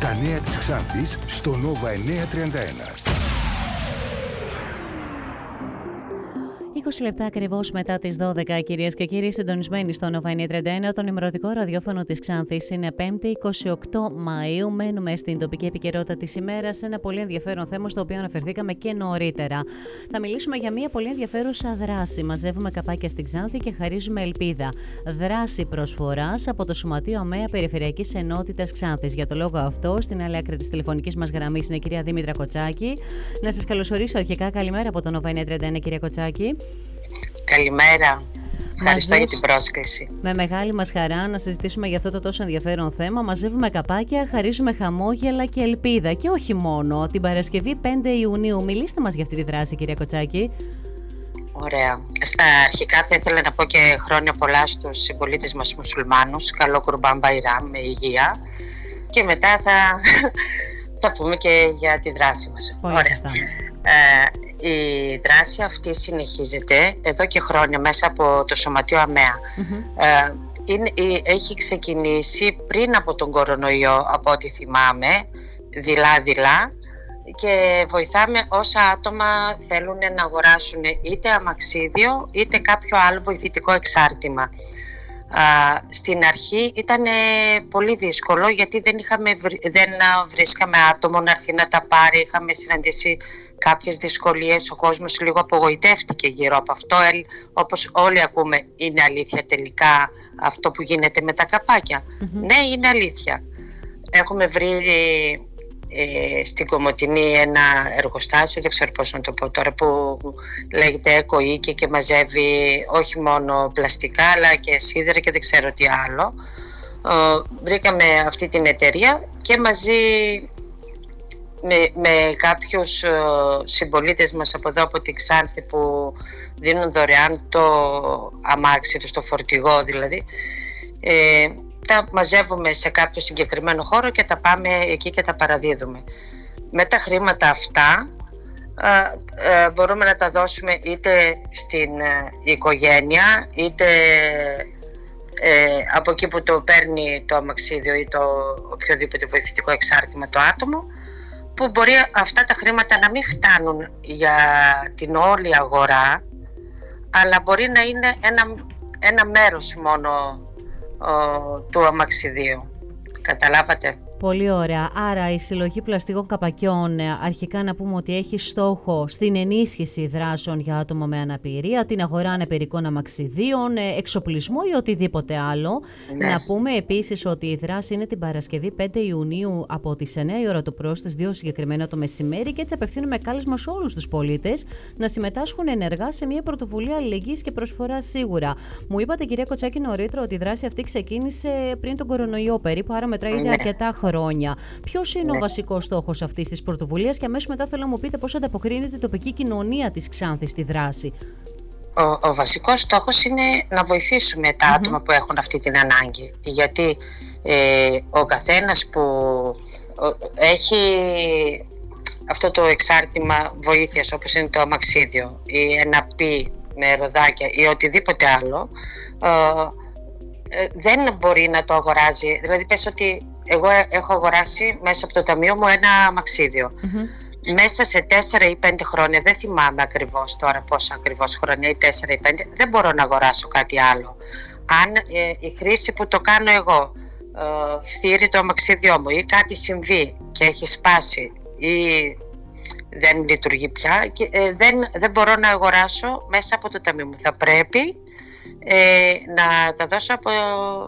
Τα νέα της Ξάνθης στο Nova 931. 20 λεπτά ακριβώς μετά τις 12, κυρίες και κύριοι, συντονισμένοι στο Nova 931, το ενημερωτικό ραδιόφωνο της Ξάνθης. Είναι 5η 28 Μαΐου. Μένουμε στην τοπική επικαιρότητα της ημέρας σε ένα πολύ ενδιαφέρον θέμα, στο οποίο αναφερθήκαμε και νωρίτερα. Θα μιλήσουμε για μια πολύ ενδιαφέρουσα δράση. Μαζεύουμε καπάκια στην Ξάνθη και χαρίζουμε ελπίδα. Δράση προσφοράς από το Σωματείο ΑΜΕΑ Περιφερειακής Ενότητας Ξάνθης. Για το λόγο αυτό, στην άλλη άκρη της τηλεφωνικής μας γραμμής είναι η κυρία Δήμητρα Κοτσάκη. Να σας καλωσορίσω αρχικά. Καλημέρα από το Nova 931, κυρία Κοτσάκη. Καλημέρα. Ευχαριστώ για την πρόσκληση. Με μεγάλη μας χαρά να συζητήσουμε για αυτό το τόσο ενδιαφέρον θέμα. Μαζεύουμε καπάκια, χαρίζουμε χαμόγελα και ελπίδα. Και όχι μόνο. Την Παρασκευή 5 Ιουνίου. Μιλήστε μας για αυτή τη δράση, κυρία Κοτσάκη. Ωραία. Στα αρχικά θα ήθελα να πω και χρόνια πολλά στους συμπολίτες μας μουσουλμάνους. Καλό Κουρμπάν Μπαϊράμ με υγεία. Και μετά θα πούμε και για τη δράση μας. Πολύ σωστά. Η δράση αυτή συνεχίζεται εδώ και χρόνια μέσα από το Σωματείο ΑΜΕΑ. Έχει ξεκινήσει πριν από τον κορονοϊό, από ό,τι θυμάμαι, δειλά-δειλά, και βοηθάμε όσα άτομα θέλουν να αγοράσουν είτε αμαξίδιο είτε κάποιο άλλο βοηθητικό εξάρτημα. Στην αρχή ήταν πολύ δύσκολο, γιατί δεν βρίσκαμε άτομο να έρθει να τα πάρει. Είχαμε συναντήσει κάποιες δυσκολίες, ο κόσμος λίγο απογοητεύτηκε γύρω από αυτό. Όπως όλοι ακούμε, είναι αλήθεια τελικά αυτό που γίνεται με τα καπάκια? Ναι, είναι αλήθεια. Έχουμε βρει στην Κομοτηνή ένα εργοστάσιο, δεν ξέρω πώς να το πω τώρα, που λέγεται Eco-Eco και μαζεύει όχι μόνο πλαστικά αλλά και σίδερα και δεν ξέρω τι άλλο. Βρήκαμε αυτή την εταιρεία και μαζί με κάποιους συμπολίτες μας από εδώ, από την Ξάνθη, που δίνουν δωρεάν το αμάξι τους, το φορτηγό δηλαδή, τα μαζεύουμε σε κάποιο συγκεκριμένο χώρο και τα πάμε εκεί και τα παραδίδουμε. Με τα χρήματα αυτά μπορούμε να τα δώσουμε είτε στην οικογένεια, είτε από εκεί που το παίρνει το αμαξίδιο ή το οποιοδήποτε βοηθητικό εξάρτημα το άτομο, που μπορεί αυτά τα χρήματα να μην φτάνουν για την όλη αγορά, αλλά μπορεί να είναι ένα μέρος μόνο του αμαξιδίου. Καταλάβατε? Πολύ ωραία. Άρα η συλλογή πλαστικών καπακιών, αρχικά να πούμε ότι έχει στόχο στην ενίσχυση δράσεων για άτομα με αναπηρία, την αγορά αναπηρικών αμαξιδίων, εξοπλισμό ή οτιδήποτε άλλο. Ναι. Να πούμε επίσης ότι η δράση είναι την Παρασκευή 5 Ιουνίου από τις 9 η ώρα το πρωί στις 2 συγκεκριμένα το μεσημέρι, και έτσι απευθύνουμε κάλεσμα σε όλους τους πολίτες να συμμετάσχουν ενεργά σε μια πρωτοβουλία αλληλεγγύης και προσφορά σίγουρα. Μου είπατε, κυρία Κοτσάκη, νωρίτερα ότι η δράση αυτή ξεκίνησε πριν τον κορονοϊό περίπου, άρα μετράει ήδη αρκετά χρόνια. Ποιος είναι ο βασικός στόχος αυτής της πρωτοβουλίας, και αμέσως μετά θέλω να μου πείτε πώς ανταποκρίνεται η τοπική κοινωνία της Ξάνθης στη δράση? Ο βασικός στόχος είναι να βοηθήσουμε τα άτομα που έχουν αυτή την ανάγκη, γιατί ο καθένας που έχει αυτό το εξάρτημα βοήθειας, όπως είναι το αμαξίδιο ή ένα πι με ροδάκια ή οτιδήποτε άλλο, δεν μπορεί να το αγοράζει. Δηλαδή, πες ότι εγώ έχω αγοράσει μέσα από το ταμείο μου ένα αμαξίδιο. Μέσα σε 4 ή 5 χρόνια, δεν θυμάμαι ακριβώς τώρα πόσα ακριβώς χρόνια, ή 4 ή 5, δεν μπορώ να αγοράσω κάτι άλλο. Αν η χρήση που το κάνω εγώ φθείρει το αμαξίδιό μου ή κάτι συμβεί και έχει σπάσει ή δεν λειτουργεί πια, και δεν μπορώ να αγοράσω μέσα από το ταμείο μου. Θα πρέπει να τα δώσω από